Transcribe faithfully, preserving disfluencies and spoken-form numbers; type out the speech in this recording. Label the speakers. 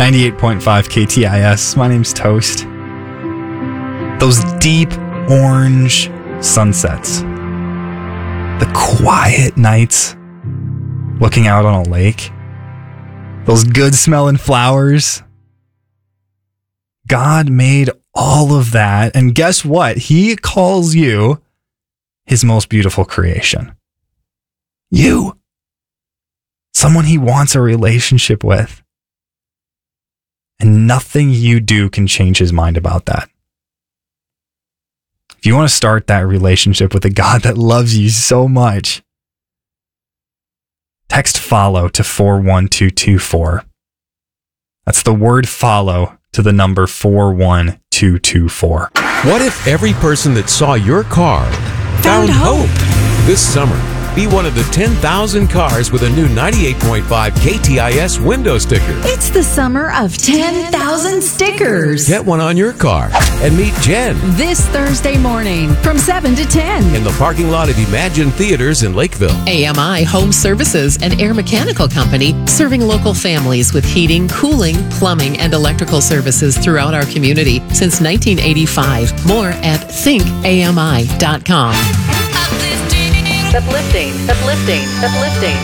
Speaker 1: ninety-eight point five K T I S. My name's Toast. Those deep orange sunsets. The quiet nights looking out on a lake. Those good smelling flowers. God made all of that. And guess what? He calls you his most beautiful creation. You. Someone he wants a relationship with. And nothing you do can change his mind about that. If you want to start that relationship with a God that loves you so much, text follow to four one two two four. That's the word follow to the number four one two two four.
Speaker 2: What if every person that saw your car found,
Speaker 3: Found
Speaker 2: hope?
Speaker 3: hope
Speaker 2: This summer, be one of the ten thousand cars with a new ninety-eight point five K T I S window sticker.
Speaker 3: It's the summer of ten thousand stickers.
Speaker 2: Get one on your car and meet Jen
Speaker 3: This Thursday morning from seven to ten.
Speaker 2: in the parking lot of Imagine Theaters in Lakeville.
Speaker 4: A M I Home Services, an air mechanical company serving local families with heating, cooling, plumbing, and electrical services throughout our community since nineteen eighty-five. More at think A M I dot com. Uplifting, uplifting, uplifting.